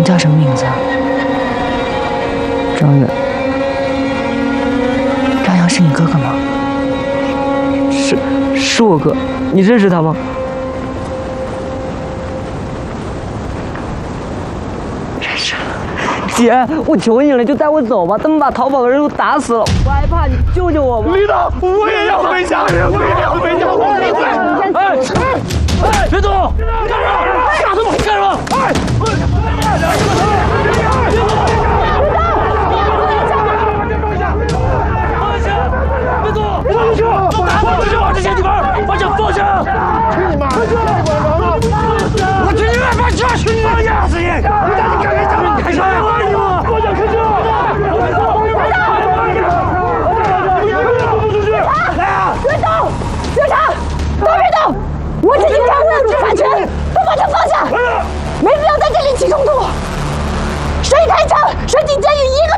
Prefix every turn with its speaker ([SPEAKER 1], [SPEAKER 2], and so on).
[SPEAKER 1] 叫什么名字啊？
[SPEAKER 2] 张远。
[SPEAKER 1] 张扬是你哥哥吗？
[SPEAKER 2] 是我哥，你认识他吗？
[SPEAKER 1] 认识。
[SPEAKER 2] 姐，我求你了，就带我走吧，他们把淘宝的人都打死了，我害怕，你救救我吧！
[SPEAKER 3] 领导，我也要回家，我也要回家！哎，别动！干什么？吓他们干什么？哎！别动！放下！放这些地方！放下！放下！去你妈！我去你妈！放下！去你妈！压死你！你开车！放下！开车！
[SPEAKER 4] 刘长，都别动！我这警察我有执法权，都把他放下，没必要在这里起冲突。谁开枪，谁进监狱，一